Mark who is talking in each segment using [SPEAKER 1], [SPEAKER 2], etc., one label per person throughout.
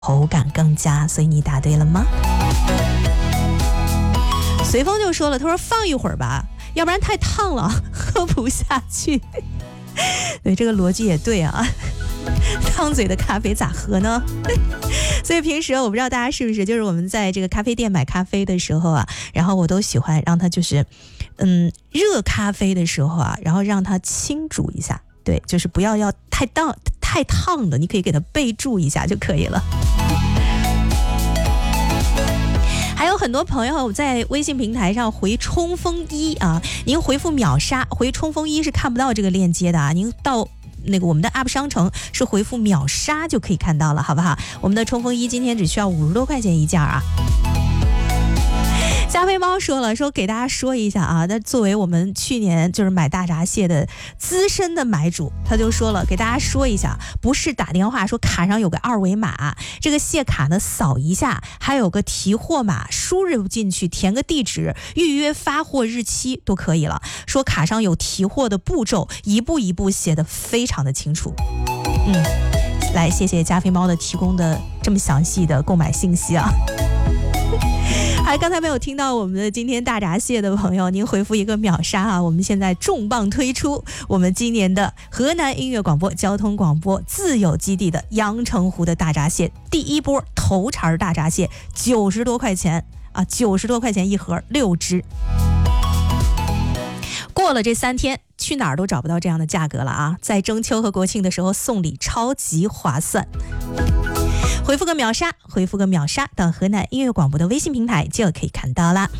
[SPEAKER 1] 口感更佳，所以你答对了吗？随风就说了，他说放一会儿吧，要不然太烫了，喝不下去。对，这个逻辑也对啊，烫嘴的咖啡咋喝呢？所以平时我不知道大家是不是，就是我们在这个咖啡店买咖啡的时候啊，然后我都喜欢让它就是热咖啡的时候啊，然后让它轻煮一下，对，就是不要太烫的，你可以给它备注一下就可以了。还有很多朋友在微信平台上回冲锋衣啊，您回复秒杀，回冲锋衣是看不到这个链接的啊，您到那个我们的 App 商城是回复秒杀就可以看到了，好不好？我们的冲锋衣今天只需要50多块钱一件啊。加菲猫说了，说给大家说一下啊，那作为我们去年就是买大闸蟹的资深的买主，他就说了，给大家说一下，不是打电话说卡上有个2维码，这个蟹卡呢扫一下，还有个提货码，输入进去，填个地址，预约发货日期都可以了。说卡上有提货的步骤，一步一步写得非常的清楚。来，谢谢加菲猫的提供的这么详细的购买信息啊。还刚才没有听到我们的今天大闸蟹的朋友，您回复一个秒杀啊！我们现在重磅推出我们今年的河南音乐广播交通广播自有基地的阳澄湖的大闸蟹，第一波头茬大闸蟹90多块钱啊，90多块钱一盒6只。过了这3天，去哪儿都找不到这样的价格了啊！在中秋和国庆的时候送礼超级划算。回复个秒杀，回复个秒杀到河南音乐广播的微信平台就可以看到啦。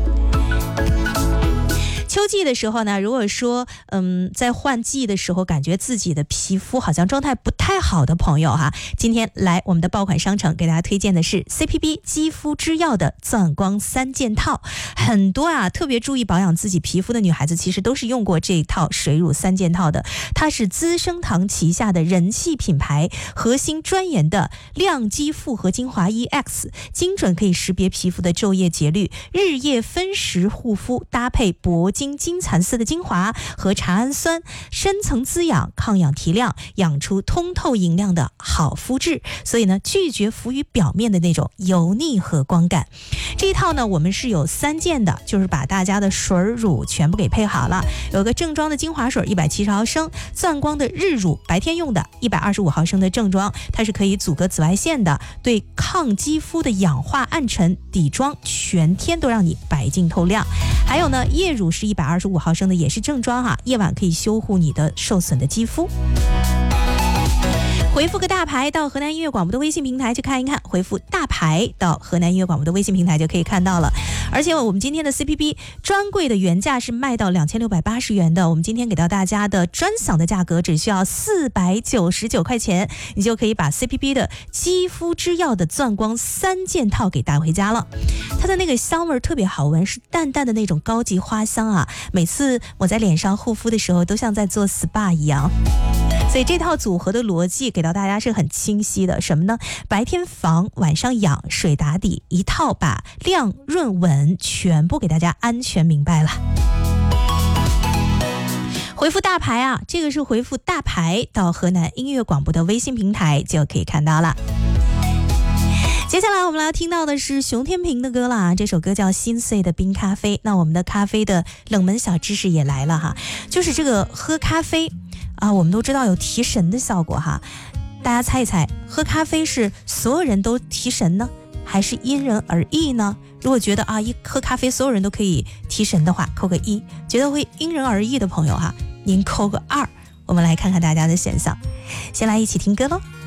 [SPEAKER 1] 秋季的时候呢，如果说在换季的时候感觉自己的皮肤好像状态不太好的朋友哈，今天来我们的爆款商城给大家推荐的是 CPB 肌肤之钥的钻光3件套。很多啊特别注意保养自己皮肤的女孩子其实都是用过这一套水乳3件套的，它是资生堂旗下的人气品牌核心专研的亮肌复合精华 EX， 精准可以识别皮肤的昼夜节律，日夜分时护肤，搭配铂金金蚕丝的精华和茶氨酸，深层滋养，抗氧提亮，养出通透莹亮的好肤质。所以呢，拒绝浮于表面的那种油腻和光感。这一套呢，我们是有3件的，就是把大家的水乳全部给配好了。有个正装的精华水170毫升，钻光的日乳白天用的125毫升的正装，它是可以阻隔紫外线的，对抗肌肤的氧化暗沉底妆，全天都让你白净透亮。还有呢，夜乳是125毫升的，也是正装哈，夜晚可以修护你的受损的肌肤。回复个大牌到河南音乐广播的微信平台去看一看，回复大牌到河南音乐广播的微信平台就可以看到了。而且我们今天的 CPB 专柜的原价是卖到2680元的，我们今天给到大家的专享的价格只需要499块钱，你就可以把 CPB 的肌肤之钥的钻光3件套给带回家了。它的那个香味特别好闻，是淡淡的那种高级花香啊，每次我在脸上护肤的时候都像在做 SPA 一样。所以这套组合的逻辑给到大家是很清晰的，什么呢？白天防，晚上养，水打底，一套把亮润稳全部给大家安全明白了。回复大牌啊，这个是回复大牌到河南音乐广播的微信平台就可以看到了。接下来我们来听到的是熊天平的歌啦，这首歌叫心碎的冰咖啡。那我们的咖啡的冷门小知识也来了哈，就是这个喝咖啡啊，我们都知道有提神的效果哈，大家猜一猜，喝咖啡是所有人都提神呢，还是因人而异呢？如果觉得啊，一喝咖啡所有人都可以提神的话，扣个1；觉得会因人而异的朋友哈，您扣个2。我们来看看大家的选项，先来一起听歌喽。